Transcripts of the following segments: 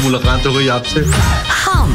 मुलाकात हो गई आपसे। हम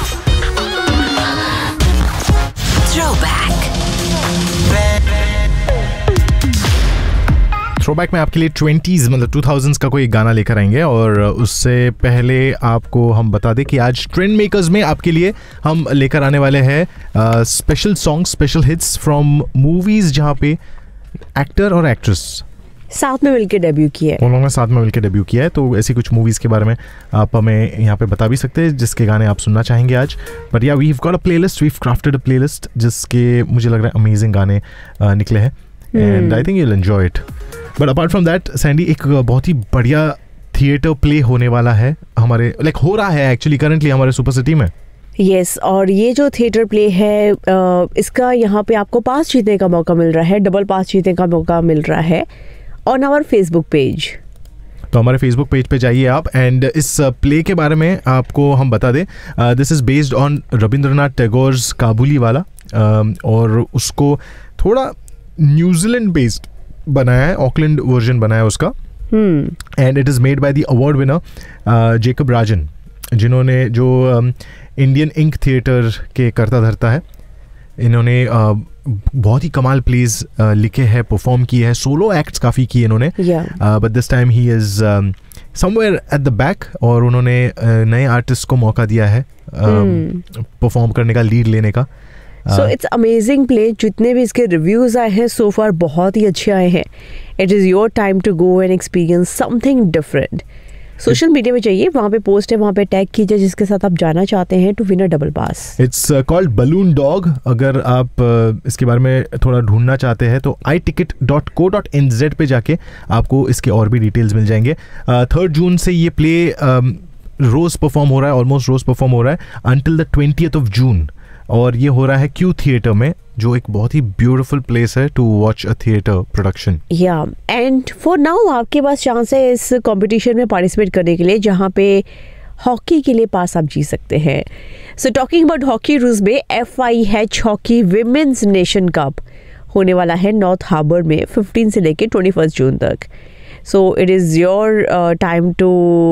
थ्रोबैक में आपके लिए 20s मतलब 2000s का कोई गाना लेकर आएंगे, और उससे पहले आपको हम बता दें कि आज ट्रेंड मेकर्स में आपके लिए हम लेकर आने वाले हैं special song, special hits from movies जहाँ पे एक्टर और एक्ट्रेस साथ में मिलकर डेब्यू किया है। उन लोगों ने साथ में मिलकर डेब्यू किया है, तो ऐसी कुछ मूवीज़ के बारे में आप हमें यहाँ पे बता भी सकते हैं जिसके गाने आप सुनना चाहेंगे आज। बट या we have got a playlist, we have crafted a playlist जिसके मुझे लग रहा है अमेजिंग गाने निकले हैं, and I think you will enjoy it. But apart from that Sandy, एक बहुत ही बढ़िया थिएटर प्ले होने वाला है हमारे, लाइक हो रहा है एक्चुअली करंटली हमारे सुपर सिटी में। यस, और ये जो थिएटर प्ले है इसका यहाँ पे आपको पास जीतने का मौका मिल रहा है, डबल पास जीतने का मौका मिल रहा है ऑन आवर फेसबुक पेज। तो हमारे फेसबुक पेज पे जाइए आप, एंड इस प्ले के बारे में आपको हम बता दें, this is based on Rabindranath Tagore's काबुली वाला, और उसको थोड़ा न्यूजीलैंड बेस्ड बनाया है, ऑकलैंड वर्जन बनाया है उसका, and it is made by the award winner Jacob राजन, जिन्होंने जो इंडियन इंक थिएटर के करता धरता है। इन्होंने बहुत ही कमाल प्लेज लिखे हैं, परफॉर्म किए हैं, सोलो एक्ट्स काफ़ी किए इन्होंने, but this time he is somewhere at the back, और उन्होंने नए आर्टिस्ट को मौका दिया है परफॉर्म करने का, लीड लेने का। So it's amazing play. जितने भी इसके रिव्यूज आए हैं सो फार बहुत ही अच्छे आए हैं। It is your time to go and experience something different. Social media में जाइए, वहाँ पे पोस्ट है, वहाँ पे टैग कीजिए जिसके साथ आप जाना चाहते हैं to win a double pass. It's called balloon dog. अगर आप इसके बारे में थोड़ा ढूंढना चाहते हैं तो iticket.co.nz पे जाके आपको इसके और भी डिटेल्स मिल जाएंगे। 3 जून से ये प्ले रोज परफॉर्म हो रहा है, ऑलमोस्ट रोज परफॉर्म हो रहा है अंटिल द 20th जून, और ये हो रहा है क्यू थिएटर में, जो एक बहुत ही ब्यूटीफुल प्लेस है to watch a theatre production. या एंड फॉर नाउ आपके पास चांस है इस कंपटीशन में पार्टिसिपेट करने के लिए, जहाँ पे हॉकी के लिए पास आप जीत सकते हैं। सो टॉकिंग अबाउट हॉकी, रूस में FIH hockey women's nation cup होने वाला है नॉर्थ हार्बर में 15 से लेके 21 जून तक। So it is your time to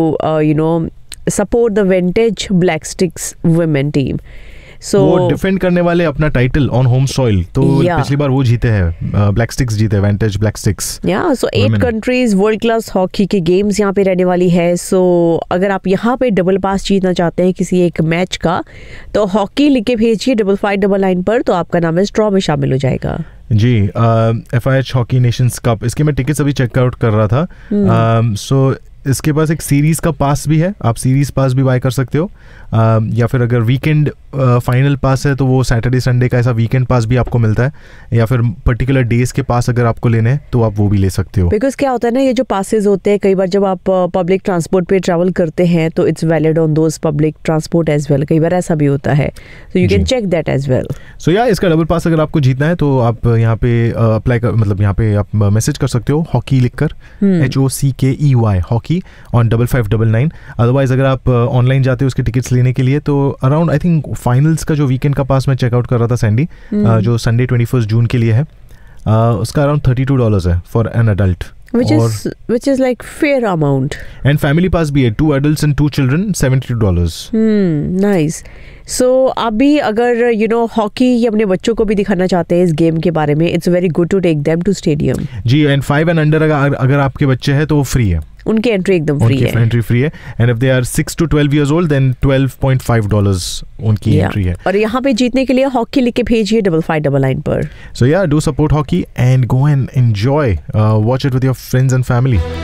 support the vintage black sticks women team. वो डिफेंड करने वाले अपना टाइटल ऑन होम सॉइल, तो पिछली बार वो जीते हैं, ब्लैक स्टिक्स जीते, विंटेज ब्लैक स्टिक्स। सो 8 कंट्रीज वर्ल्ड क्लास हॉकी के गेम्स यहाँ पे रहने वाली है। सो अगर आप यहाँ पे डबल पास जीतना चाहते हैं किसी एक मैच का, तो हॉकी लिख के भेजिए 5599 पर, तो आपका नाम इस ड्रॉ में शामिल हो जाएगा। जी, FIH हॉकी नेशंस कप, इसके मैं टिकट्स अभी चेकआउट कर रहा था। सो इसके पास एक सीरीज़ का पास भी है, आप सीरीज़ पास भी बाय कर सकते हो, या फिर अगर वीकेंड फाइनल पास है तो वो सैटरडे संडे का ऐसा वीकेंड पास भी आपको मिलता है, या फिर पर्टिकुलर डेज के पास अगर आपको लेने हैं तो आप वो भी ले सकते हो। बिकॉज क्या होता है ना, ये जो पासेज होते हैं, कई बार जब आप पब्लिक ट्रांसपोर्ट पे ट्रैवल करते हैं तो it's valid on those public transport as well, कई बार ऐसा भी होता है, तो you can check that as well. सो या इसका डबल पास अगर आपको जीतना है तो आप यहाँ पे अप्लाई कर, मतलब यहाँ पे आप मैसेज कर सकते हो हॉकी लिखकर, HOCKEY हॉकी ऑन 5599। अदरवाइज अगर आप ऑनलाइन जाते हो उसके टिकट्स लेने के लिए, तो अराउंड आई थिंक फाइनल्स का जो वीकेंड का पास मैं चेकआउट कर रहा था सैंडी, जो संडे 21 जून के लिए है, उसका अराउंड $32 है for an adult, which is like fair amount. And family pass भी है, 2 adults and 2 children, $72. Nice. So आप भी अगर हॉकी अपने बच्चों को भी दिखाना चाहते हैं इस गेम के बारे में, it's very good to take them to stadium. Ji, and 5 and under अगर आपके बच्चे हैं तो वो फ्री है, उनकी एंट्री एकदम फ्री है, एंट्री फ्री है। And if they are 6 to 12 years old then $12.5 उनकी एंट्री है। और यहाँ पे जीतने के लिए हॉकी लिख के भेजिए 5599 पर। So yeah, do support hockey and go and enjoy, watch it with your friends and family.